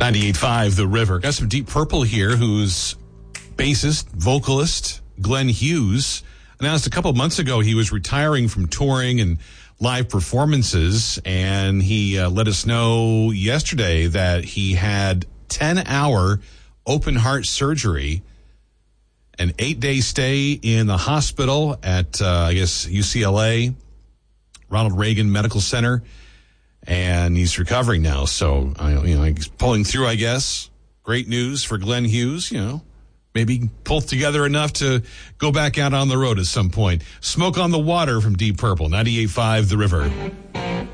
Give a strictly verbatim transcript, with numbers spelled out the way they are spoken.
ninety-eight point five The River. Got some Deep Purple here, whose bassist, vocalist, Glenn Hughes, announced a couple months ago he was retiring from touring and live performances, and he uh, let us know yesterday that he had ten-hour open heart surgery, an eight-day stay in the hospital at, uh, I guess, U C L A, Ronald Reagan Medical Center, and he's recovering now. So, you know, he's pulling through, I guess. Great news for Glenn Hughes, you know. Maybe pull together enough to go back out on the road at some point. Smoke on the Water from Deep Purple, ninety-eight point five The River.